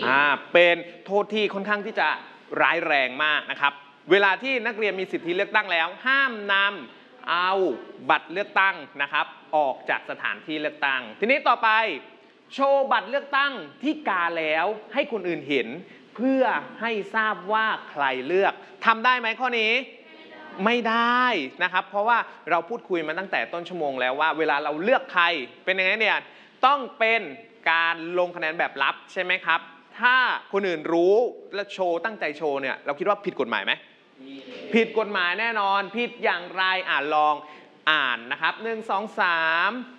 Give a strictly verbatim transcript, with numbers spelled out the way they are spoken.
อ่าเป็นโทษที่ค่อนข้างที่จะร้ายแรงมากนะครับเวลาที่นักเรียนมีสิทธิเลือกตั้งแล้วห้ามนำเอาบัตรเลือกตั้งนะครับออกจากสถานที่เลือกตั้งทีนี้ต่อไปโชว์บัตรเลือกตั้งที่กาแล้วให้คนอื่นเห็นเพื่อให้ทราบว่าใครเลือกทำได้ไหมข้อนี้ไม่ได้นะครับเพราะว่าเราพูดคุยมาตั้งแต่ต้นชั่วโมงแล้วว่าเวลาเราเลือกใครเป็นยังไงเนี่ยต้องเป็นการลงคะแนนแบบลับใช่ไหมครับถ้าคนอื่นรู้และโชว์ตั้งใจโชว์เนี่ยเราคิดว่าผิดกฎหมายไหมผิดกฎหมายแน่นอนผิดอย่างไรอ่านลองอ่านนะครับหนึ่งสองสาม